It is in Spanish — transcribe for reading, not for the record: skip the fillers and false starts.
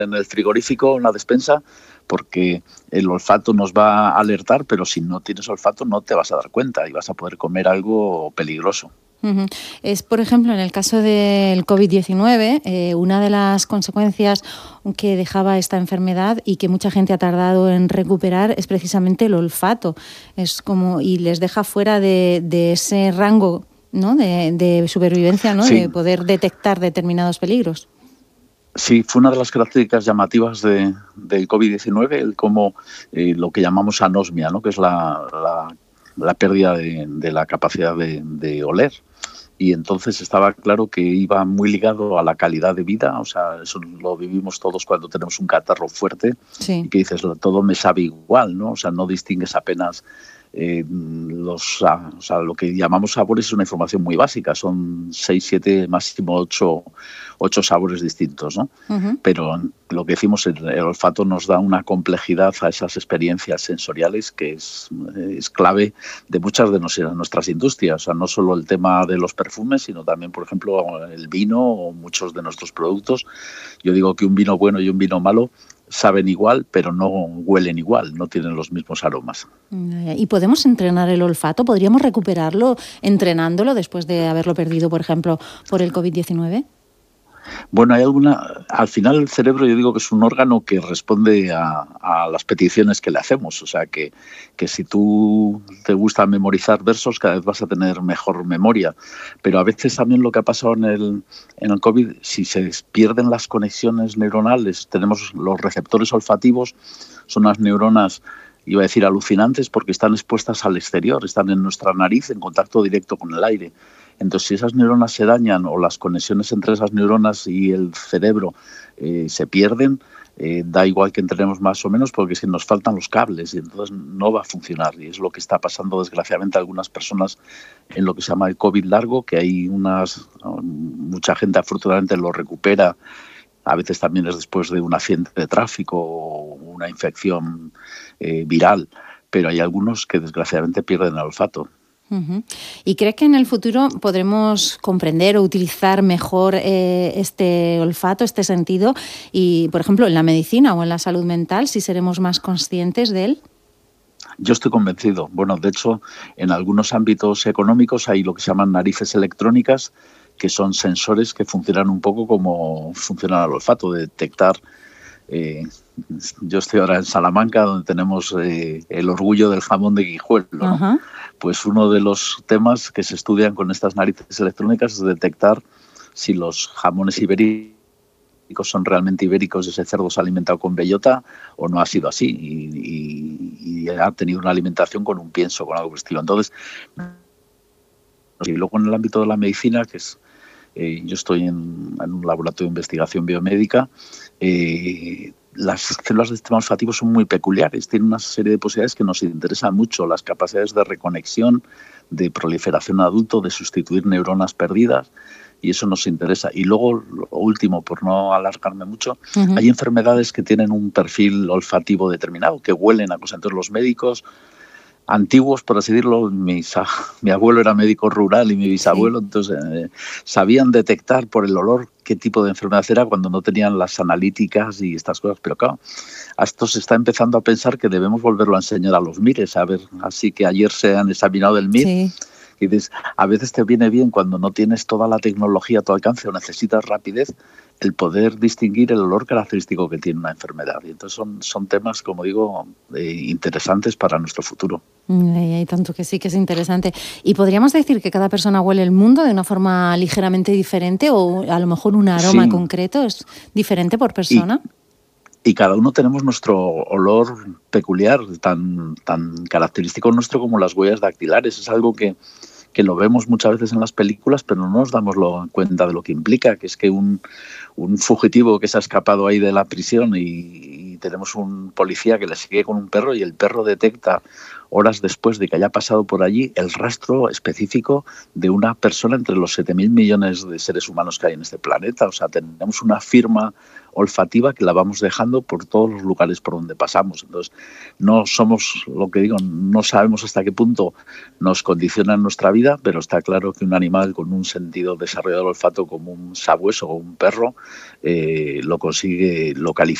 en el frigorífico, en la despensa, porque el olfato nos va a alertar, pero si no tienes olfato no te vas a dar cuenta y vas a poder comer algo peligroso. Uh-huh. Es, por ejemplo, en el caso del COVID-19, una de las consecuencias que dejaba esta enfermedad y que mucha gente ha tardado en recuperar es precisamente el olfato. Es como, y les deja fuera de ese rango, ¿no?, de supervivencia, ¿no?, Sí. de poder detectar determinados peligros. Sí, fue una de las características llamativas del COVID-19, el cómo lo que llamamos anosmia, ¿no?, que es la pérdida de la capacidad de oler. Y entonces estaba claro que iba muy ligado a la calidad de vida, o sea, eso lo vivimos todos cuando tenemos un catarro fuerte, sí, y que dices, todo me sabe igual, ¿no? O sea, no distingues apenas o sea, lo que llamamos sabores es una información muy básica, son 6, 7, máximo 8 sabores distintos, ¿no? uh-huh. Pero lo que decimos, el olfato nos da una complejidad a esas experiencias sensoriales que es clave de muchas de nuestras industrias, o sea, no solo el tema de los perfumes, sino también, por ejemplo, el vino o muchos de nuestros productos. Yo digo que un vino bueno y un vino malo saben igual, pero no huelen igual, no tienen los mismos aromas. ¿Y podemos entrenar el olfato? ¿Podríamos recuperarlo entrenándolo después de haberlo perdido, por ejemplo, por el COVID-19? Bueno, al final el cerebro yo digo que es un órgano que responde a las peticiones que le hacemos, o sea que si tú te gusta memorizar versos cada vez vas a tener mejor memoria, pero a veces también lo que ha pasado en el COVID, si se pierden las conexiones neuronales, tenemos los receptores olfativos, son unas neuronas, iba a decir alucinantes, porque están expuestas al exterior, están en nuestra nariz en contacto directo con el aire. Entonces, si esas neuronas se dañan o las conexiones entre esas neuronas y el cerebro se pierden, da igual que entrenemos más o menos porque si nos faltan los cables y entonces no va a funcionar. Y es lo que está pasando desgraciadamente a algunas personas en lo que se llama el COVID largo, que hay mucha gente afortunadamente lo recupera. A veces también es después de un accidente de tráfico o una infección viral, pero hay algunos que desgraciadamente pierden el olfato. Uh-huh. ¿Y cree que en el futuro podremos comprender o utilizar mejor este olfato, este sentido, y, por ejemplo, en la medicina o en la salud mental, si seremos más conscientes de él? Yo estoy convencido. Bueno, de hecho, en algunos ámbitos económicos hay lo que se llaman narices electrónicas, que son sensores que funcionan un poco como funciona el olfato, de detectar. Yo estoy ahora en Salamanca, donde tenemos el orgullo del jamón de Guijuelo, ¿no? Uh-huh. Pues uno de los temas que se estudian con estas narices electrónicas es detectar si los jamones ibéricos son realmente ibéricos, ese cerdo se ha alimentado con bellota o no ha sido así y ha tenido una alimentación con un pienso, con algo por el estilo. Entonces, y luego en el ámbito de la medicina, que es yo estoy en un laboratorio de investigación biomédica, las células del sistema olfativo son muy peculiares, tienen una serie de posibilidades que nos interesan mucho, las capacidades de reconexión, de proliferación adulto, de sustituir neuronas perdidas, y eso nos interesa. Y luego, lo último, por no alargarme mucho, uh-huh. Hay enfermedades que tienen un perfil olfativo determinado, que huelen a cosas. Entonces los médicos antiguos, por así decirlo, mi abuelo era médico rural y mi bisabuelo, sí. Entonces sabían detectar por el olor qué tipo de enfermedad era cuando no tenían las analíticas y estas cosas, pero claro, a esto se está empezando a pensar que debemos volverlo a enseñar a los MIRes, a ver, así que ayer se han examinado el MIR, sí. Y dices, a veces te viene bien cuando no tienes toda la tecnología a tu alcance o necesitas rapidez, el poder distinguir el olor característico que tiene una enfermedad. Y entonces son temas, como digo, interesantes para nuestro futuro. Hay tanto que sí que es interesante. ¿Y podríamos decir que cada persona huele el mundo de una forma ligeramente diferente o a lo mejor un aroma concreto es diferente por persona? Y cada uno tenemos nuestro olor peculiar, tan característico nuestro como las huellas dactilares. Es algo que lo vemos muchas veces en las películas, pero no nos damos cuenta de lo que implica, que es que un fugitivo que se ha escapado ahí de la prisión y tenemos un policía que le sigue con un perro y el perro detecta horas después de que haya pasado por allí el rastro específico de una persona entre los 7.000 millones de seres humanos que hay en este planeta. O sea, tenemos una firma olfativa que la vamos dejando por todos los lugares por donde pasamos. Entonces, no somos, lo que digo, no sabemos hasta qué punto nos condiciona en nuestra vida, pero está claro que un animal con un sentido desarrollado del olfato como un sabueso o un perro lo consigue localizar